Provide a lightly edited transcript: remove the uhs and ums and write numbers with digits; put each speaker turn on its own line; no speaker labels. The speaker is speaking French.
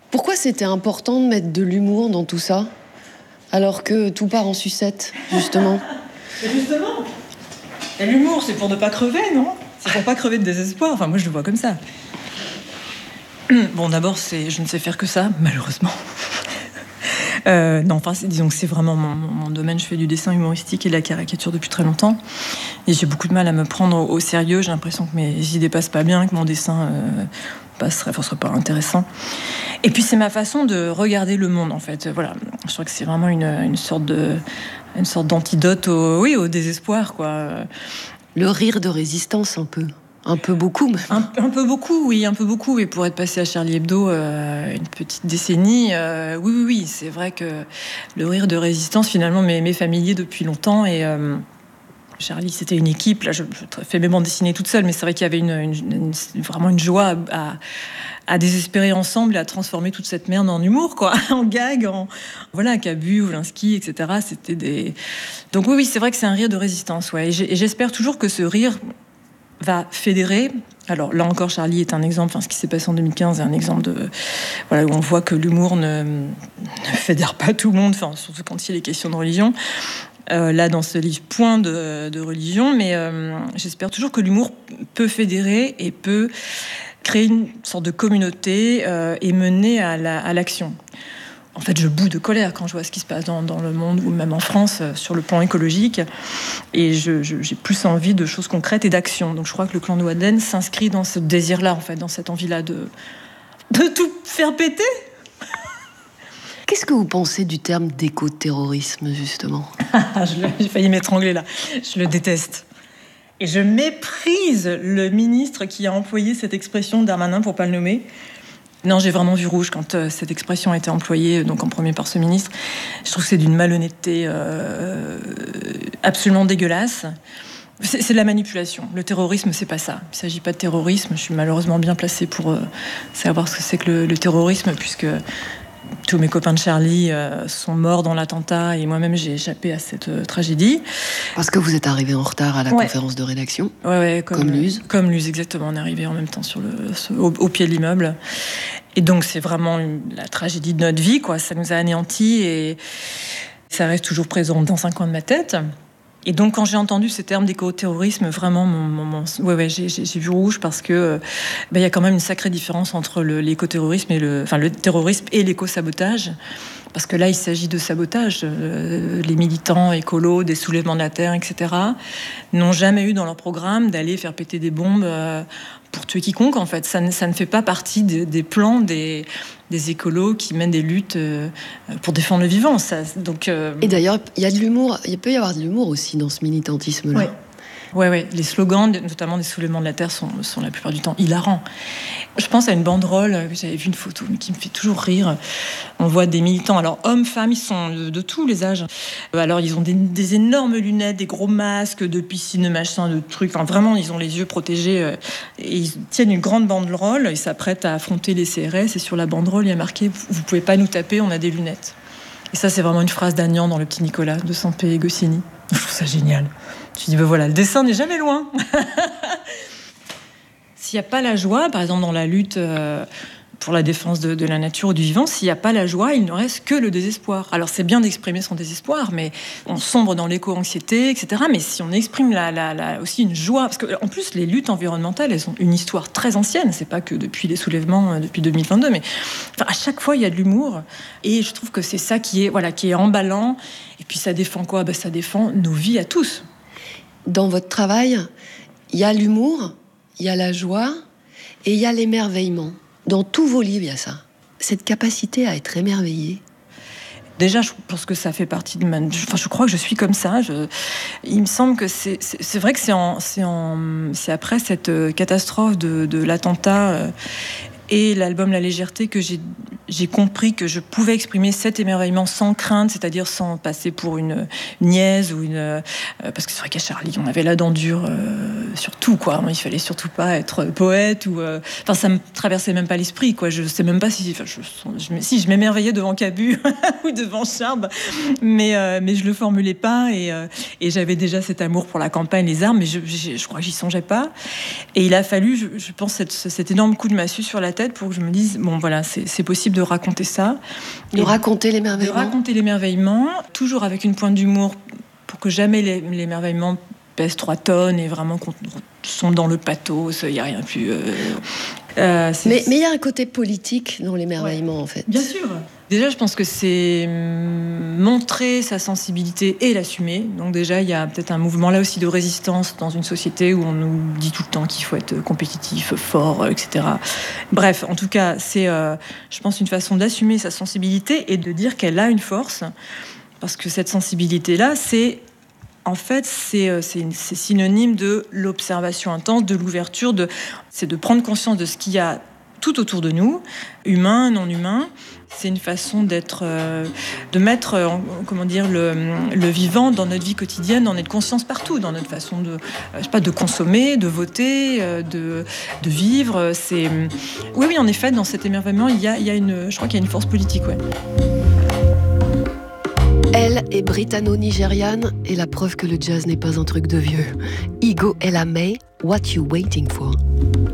Pourquoi c'était important de mettre de l'humour dans tout ça, alors que tout part en sucette, justement?
Justement, et l'humour, c'est pour ne pas crever, non? C'est pour pas crever de désespoir. Enfin, moi, je le vois comme ça. Bon, d'abord, je ne sais faire que ça, malheureusement. Non, enfin, disons que c'est vraiment mon domaine. Je fais du dessin humoristique et de la caricature depuis très longtemps. Et j'ai beaucoup de mal à me prendre au sérieux. J'ai l'impression que mes idées passent pas bien, que mon dessin serait pas intéressant. Et puis, c'est ma façon de regarder le monde, en fait. Voilà. Je crois que c'est vraiment une sorte d'antidote au désespoir, quoi.
Le rire de résistance, un peu. Un peu beaucoup, même.
Un peu beaucoup, oui, un peu beaucoup. Et pour être passé à Charlie Hebdo une petite décennie, oui, c'est vrai que le rire de résistance, finalement, m'est familier depuis longtemps. Et Charlie, c'était une équipe. Là, je fais mes bandes dessinées toute seule, mais c'est vrai qu'il y avait vraiment une joie à désespérer ensemble et à transformer toute cette merde en humour, quoi, en gag, voilà, Cabu, Oulinski, etc. Donc oui, c'est vrai que c'est un rire de résistance, ouais. Et j'espère toujours que ce rire va fédérer. Alors là encore, Charlie est un exemple. Enfin, ce qui s'est passé en 2015 est un exemple où on voit que l'humour ne fédère pas tout le monde. Enfin, surtout quand il est question de religion. Là, dans ce livre, point de religion, mais j'espère toujours que l'humour peut fédérer et peut créer une sorte de communauté et mener à l'action. En fait, je boue de colère quand je vois ce qui se passe dans le monde, ou même en France, sur le plan écologique. Et j'ai plus envie de choses concrètes et d'action. Donc je crois que le clan de Ouaden s'inscrit dans ce désir-là, en fait, dans cette envie-là de tout faire péter.
Qu'est-ce que vous pensez du terme d'éco-terrorisme, justement?
J'ai failli m'étrangler, là. Je le déteste. Et je méprise le ministre qui a employé cette expression, Darmanin, pour pas le nommer. Non, j'ai vraiment vu rouge quand cette expression a été employée, donc en premier par ce ministre. Je trouve que c'est d'une malhonnêteté absolument dégueulasse. C'est de la manipulation. Le terrorisme, c'est pas ça. Il s'agit pas de terrorisme. Je suis malheureusement bien placée pour savoir ce que c'est que le terrorisme, puisque tous mes copains de Charlie sont morts dans l'attentat et moi-même j'ai échappé à cette tragédie.
Parce que vous êtes arrivé en retard à la conférence de rédaction.
Ouais,
comme Luz.
Comme Luz, exactement. On est arrivé en même temps au pied de l'immeuble. Et donc c'est vraiment la tragédie de notre vie, quoi. Ça nous a anéantis et ça reste toujours présent dans un coin de ma tête. Et donc, quand j'ai entendu ce terme d'éco-terrorisme, vraiment, j'ai vu rouge parce que y a quand même une sacrée différence entre l'éco-terrorisme et le terrorisme et l'éco-sabotage. Parce que là, il s'agit de sabotage. Les militants écolos, des soulèvements de la terre, etc., n'ont jamais eu dans leur programme d'aller faire péter des bombes pour tuer quiconque, en fait. Ça ne fait pas partie des plans des écolos qui mènent des luttes pour défendre le vivant.
Et d'ailleurs, il peut y avoir de l'humour aussi dans ce militantisme-là.
Ouais. Les slogans, notamment des soulèvements de la terre, sont la plupart du temps hilarants. Je pense à une banderole, j'avais vu une photo, mais qui me fait toujours rire. On voit des militants, alors hommes, femmes, ils sont de tous les âges. Alors ils ont des énormes lunettes, des gros masques de piscine, machin, de trucs. Enfin vraiment, ils ont les yeux protégés. Et ils tiennent une grande banderole, ils s'apprêtent à affronter les CRS. Et sur la banderole, il y a marqué « Vous pouvez pas nous taper, on a des lunettes ». Et ça, c'est vraiment une phrase d'Agnan dans Le Petit Nicolas, de Sampé et Goscinny. Je trouve ça génial. Je dis, voilà, le dessin n'est jamais loin. S'il n'y a pas la joie, par exemple dans la lutte pour la défense de la nature ou du vivant, s'il n'y a pas la joie, il ne reste que le désespoir. Alors c'est bien d'exprimer son désespoir, mais on sombre dans l'éco-anxiété, etc. Mais si on exprime aussi une joie, parce qu'en plus les luttes environnementales, elles ont une histoire très ancienne, c'est pas que depuis les soulèvements, depuis 2022, mais à chaque fois il y a de l'humour, et je trouve que c'est ça qui est emballant, et puis ça défend quoi ? Ça défend nos vies à tous.
Dans votre travail, il y a l'humour, il y a la joie et il y a l'émerveillement. Dans tous vos livres, il y a ça. Cette capacité à être émerveillé.
Déjà, je pense que ça fait partie de je crois que je suis comme ça. Il me semble que c'est vrai que c'est après cette catastrophe de l'attentat et l'album La Légèreté que j'ai compris que je pouvais exprimer cet émerveillement sans crainte, c'est-à-dire sans passer pour une niaise ou parce que c'est vrai qu'à Charlie, on avait la dent dure sur tout, quoi. Il fallait surtout pas être poète ou ça me traversait même pas l'esprit, quoi. Je sais même pas si je m'émerveillais devant Cabu ou devant Charb, mais je le formulais pas et j'avais déjà cet amour pour la campagne, les arbres, mais je crois que j'y songeais pas. Et il a fallu, je pense, cet énorme coup de massue sur la tête pour que je me dise bon voilà, c'est possible de raconter ça.
De raconter l'émerveillement.
De raconter l'émerveillement, toujours avec une pointe d'humour pour que jamais l'émerveillement pèse 3 tonnes et vraiment qu'on sombre dans le pathos, il n'y a rien plus...
Mais il y a un côté politique dans l'émerveillement, en fait.
Bien sûr. Déjà, je pense que c'est montrer sa sensibilité et l'assumer. Donc déjà, il y a peut-être un mouvement là aussi de résistance dans une société où on nous dit tout le temps qu'il faut être compétitif, fort, etc. Bref, en tout cas, c'est, je pense, une façon d'assumer sa sensibilité et de dire qu'elle a une force. Parce que cette sensibilité-là, c'est synonyme de l'observation intense, de l'ouverture, c'est de prendre conscience de ce qu'il y a tout autour de nous, humain, non humain. C'est une façon de mettre, le vivant dans notre vie quotidienne, dans notre conscience partout, dans notre façon de consommer, de voter, de vivre. Oui, en effet, dans cet émerveillement, je crois qu'il y a une force politique, ouais.
Elle est britanno-nigériane et la preuve que le jazz n'est pas un truc de vieux. Igo Elamay, What You Waiting For?